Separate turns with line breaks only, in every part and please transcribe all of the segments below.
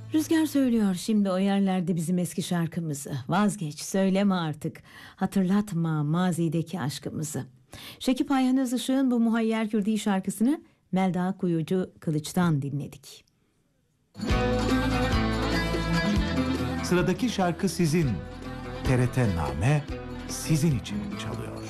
Rüzgar söylüyor şimdi o yerlerde bizim eski şarkımızı. Vazgeç, söyleme artık. Hatırlatma mazideki aşkımızı. Şekip Ayhan Özışık'ın bu muhayyer Kürdi şarkısını Melda Kuyucu Kılıç'tan dinledik.
Sıradaki şarkı sizin. TRT Name sizin için çalıyor.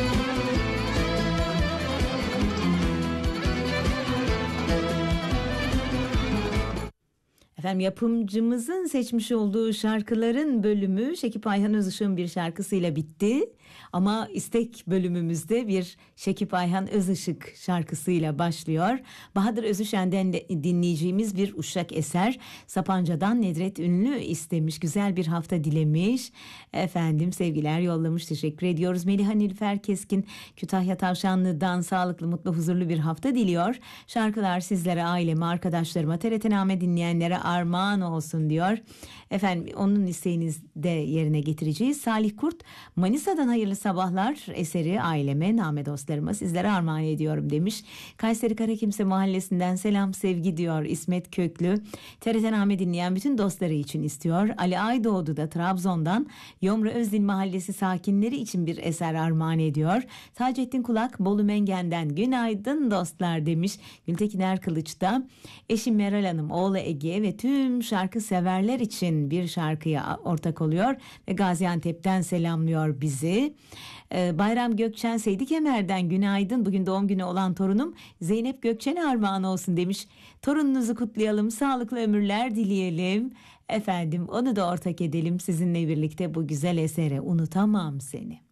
Efendim, yapımcımızın seçmiş olduğu şarkıların bölümü Şekip Ayhan Özışık'ın bir şarkısıyla bitti. Ama istek bölümümüzde bir Şekip Ayhan Özışık şarkısıyla başlıyor. Bahadır Özüşen'den de dinleyeceğimiz bir uşak eser. Sapanca'dan Nedret Ünlü istemiş. Güzel bir hafta dilemiş. Efendim, sevgiler yollamış. Teşekkür ediyoruz. Meliha Nilüfer Keskin Kütahya Tavşanlı'dan sağlıklı, mutlu, huzurlu bir hafta diliyor. Şarkılar sizlere, aileme, arkadaşlarıma, TRT-Name dinleyenlere armağan olsun diyor. Efendim, onun isteğini de yerine getireceğiz. Salih Kurt Manisa'dan hayırlı sabahlar, eseri aileme, name dostlarıma sizlere armağan ediyorum demiş. Kayseri Karakimse Mahallesi'nden selam sevgi diyor İsmet Köklü. TRT-Name dinleyen bütün dostları için istiyor. Ali Aydoğdu da Trabzon'dan Yomra Özdil Mahallesi sakinleri için bir eser armağan ediyor. Taceddin Kulak Bolu Mengen'den günaydın dostlar demiş. Gültekin Erkılıç da eşim Meral Hanım, oğlu Ege ve tüm şarkı severler için bir şarkıya ortak oluyor ve Gaziantep'ten selamlıyor bizi. Bayram Gökçen Seydi Kemer'den günaydın. Bugün doğum günü olan torunum Zeynep Gökçen'e armağan olsun demiş. Torununuzu kutlayalım, sağlıklı ömürler dileyelim. Efendim, onu da ortak edelim sizinle birlikte bu güzel esere. Unutamam seni.